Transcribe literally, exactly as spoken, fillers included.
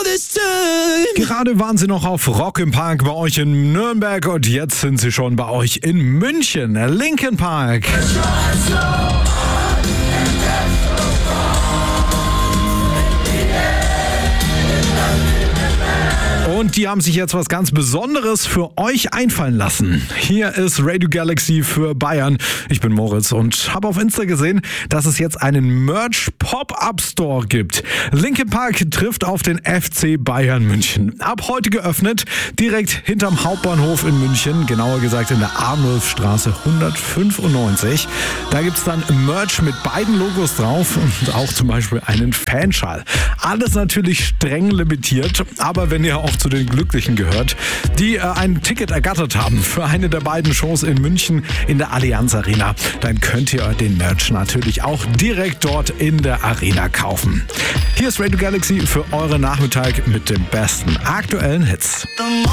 Gerade waren sie noch auf Rock im Park bei euch in Nürnberg und jetzt sind sie schon bei euch in München. Linkin Park. Und die haben sich jetzt was ganz Besonderes für euch einfallen lassen. Hier ist Radio Galaxy für Bayern. Ich bin Moritz und habe auf Insta gesehen, dass es jetzt einen Merch-Pop-Up-Store gibt. Linkin Park trifft auf den F C Bayern München. Ab heute geöffnet, direkt hinterm Hauptbahnhof in München, genauer gesagt in der Arnulfstraße hundertfünfundneunzig. Da gibt es dann Merch mit beiden Logos drauf und auch zum Beispiel einen Fanschal. Alles natürlich streng limitiert, aber wenn ihr auch zu den Glücklichen gehört, die äh, ein Ticket ergattert haben für eine der beiden Shows in München in der Allianz Arena, dann könnt ihr den Merch natürlich auch direkt dort in der Arena kaufen. Hier ist Radio Galaxy für euren Nachmittag mit den besten aktuellen Hits.